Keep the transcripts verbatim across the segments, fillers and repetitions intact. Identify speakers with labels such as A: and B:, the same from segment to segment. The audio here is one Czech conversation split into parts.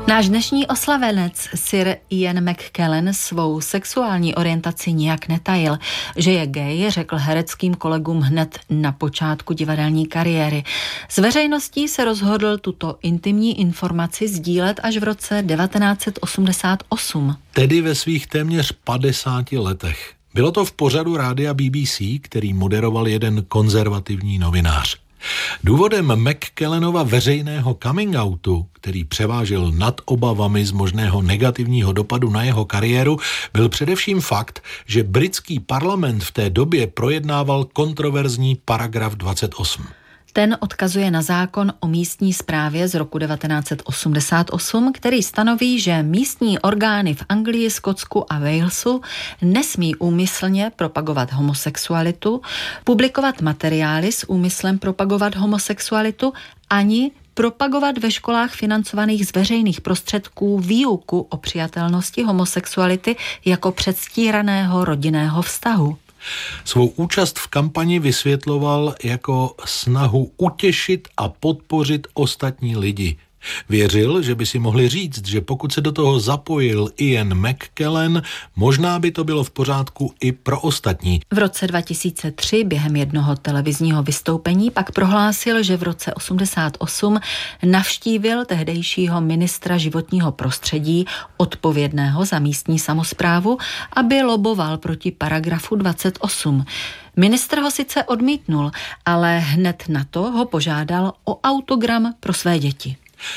A: Náš dnešní oslavenec Sir Ian McKellen svou sexuální orientaci nijak netajil. Že je gay, řekl hereckým kolegům hned na počátku divadelní kariéry. S veřejností se rozhodl tuto intimní informaci sdílet až v roce devatenáct set osmdesát osm.
B: Tedy ve svých téměř padesáti letech. Bylo to v pořadu rádia B B C, který moderoval jeden konzervativní novinář. Důvodem McKellenova veřejného coming outu, který převážil nad obavami z možného negativního dopadu na jeho kariéru, byl především fakt, že britský parlament v té době projednával kontroverzní paragraf dvacet osm.
A: Ten odkazuje na zákon o místní správě z roku devatenáct set osmdesát osm, který stanoví, že místní orgány v Anglii, Skotsku a Walesu nesmí úmyslně propagovat homosexualitu, publikovat materiály s úmyslem propagovat homosexualitu ani propagovat ve školách financovaných z veřejných prostředků výuku o přijatelnosti homosexuality jako předstíraného rodinného vztahu.
B: Svou účast v kampani vysvětloval jako snahu utěšit a podpořit ostatní lidi. Věřil, že by si mohli říct, že pokud se do toho zapojil Ian McKellen, možná by to bylo v pořádku i pro ostatní.
A: V roce dva tisíce tři během jednoho televizního vystoupení pak prohlásil, že v roce osmdesát osm navštívil tehdejšího ministra životního prostředí, odpovědného za místní samosprávu, aby loboval proti paragrafu dvacet osm. Ministr ho sice odmítnul, ale hned na to ho požádal o autogram pro své děti.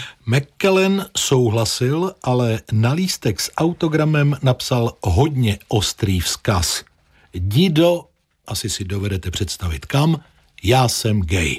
B: McKellen souhlasil, ale na lístek s autogramem napsal hodně ostrý vzkaz. Jdi do, asi si dovedete představit kam, já jsem gay.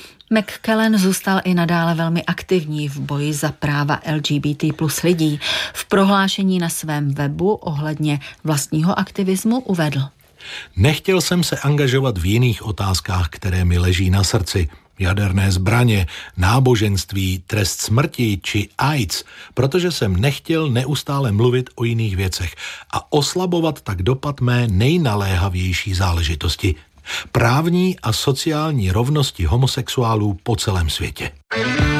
A: McKellen zůstal i nadále velmi aktivní v boji za práva L G B T plus lidí. V prohlášení na svém webu ohledně vlastního aktivismu uvedl:
B: Nechtěl jsem se angažovat v jiných otázkách, které mi leží na srdci. Jaderné zbraně, náboženství, trest smrti či AIDS, protože jsem nechtěl neustále mluvit o jiných věcech a oslabovat tak dopad mé nejnaléhavější záležitosti. Právní a sociální rovnosti homosexuálů po celém světě.